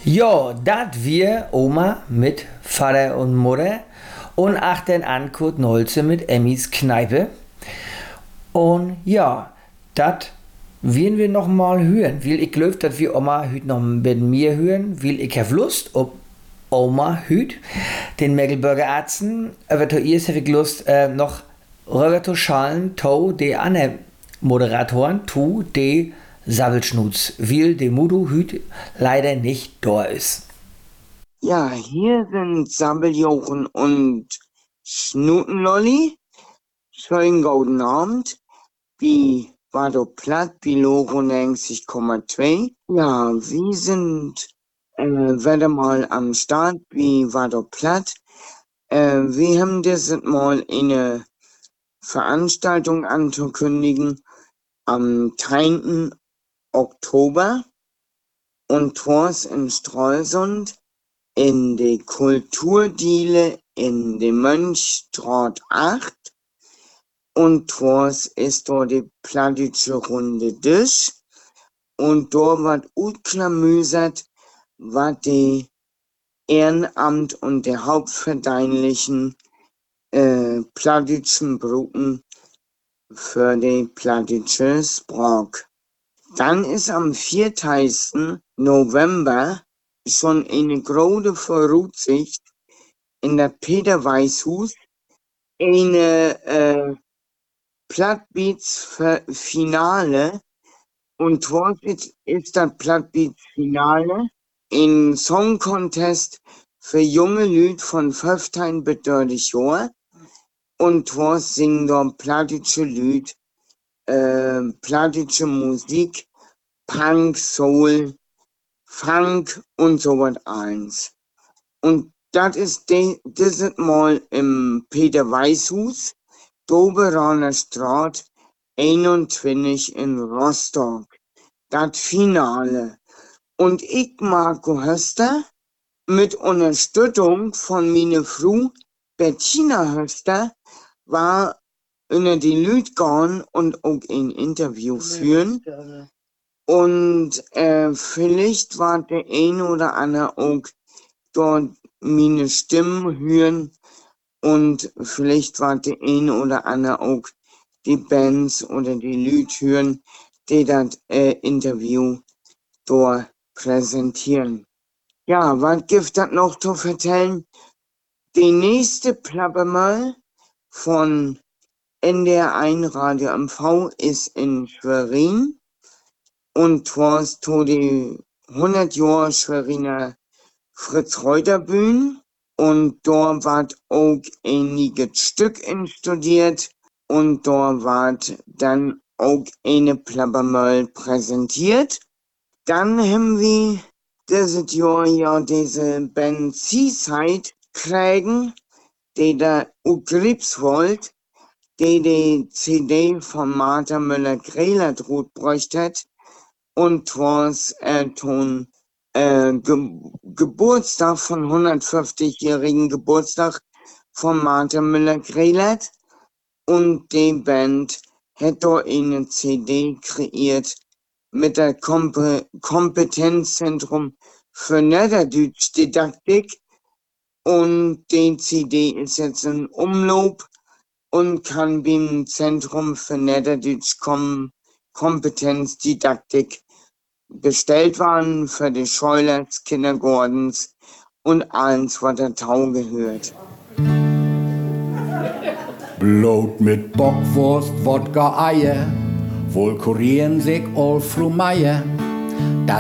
Ja, dat wir Oma mit Vater und Mutter und achten Ankut Nolze mit Emmys Kneipe. Und ja, dat werden wir noch mal hören, weil ich glaube, dass wir Oma hüt noch mit mir hören, weil ich habe Lust, ob Oma hüt, den Mecklenburger Ärzten, aber zuerst habe ich Lust, noch rüber zu schallen, to die anderen Moderatoren, tu die Sabbelschnutz, weil der Mudo hüt leider nicht da ist. Ja, hier sind Sabbeljochen und Schnutenlolli. Schönen guten Abend. Wie war der platt? Wie Loro 90,2. Ja, wir sind wieder mal am Start. Wie war der platt? Wir haben dieses Mal eine Veranstaltung anzukündigen am 10. Oktober und Tors in Stralsund in die Kulturdiele in die Mönchstraat 8 und Tors ist dort die Plattdeutsche Runde Tisch und dort wird utklamüsert, was die Ehrenamt und der hauptverdienlichen plattdeutschen Brücken für die plattdeutsche Sprache. Dann ist am 4. November schon eine große Voraussicht in der Peter-Weißhus eine Plattbeats-Finale und dort ist das Plattbeats-Finale ein Song-Contest für junge Leute von 15 bis 30 Jahren und dort singen dort plattdeutsche Leute, plattdeutsche Musik, Punk, Soul, Funk und so was eins. Und das ist dieses Mal im Peter-Weißhus, Doberaner Straat 21 in Rostock. Das Finale. Und ich, Marco Höster, mit Unterstützung von meiner Frau Bettina Höster, war unter die Leute gehen und auch ein Interview führen. Und vielleicht war der eine oder andere auch dort meine Stimme hören und vielleicht war der eine oder andere auch die Bands oder die Leute hören, die das Interview dort präsentieren. Ja, was gibt das noch zu erzählen? Die nächste Plappermal von NDR1 Radio MV ist in Schwerin und zwar zu die 100 Jahre Schweriner Fritz-Reuter-Bühne und dort ward auch einiges Stück instudiert und dort ward dann auch eine Plappermal präsentiert. Dann haben wir dieses Jahr ja diese Band Seaside kriegen, die da auch wollt, die CD von Martha Müller-Grehler drut bräuchte und was Ton Geburtstag von 150-jährigen Geburtstag von Martha Müller-Grehlet und die Band hat dort eine CD kreiert mit der Kompetenzzentrum für Niederdeutsch-Didaktik und die CD ist jetzt in Umlauf und kann beim Zentrum für Niederdeutsch-Kompetenzdidaktik bestellt waren für die Scheulers, Kindergartens und alles, was dazu gehört. Brot mit Bockwurst, Wodka, Eier, wohl kurieren sich all fru Meier. Dat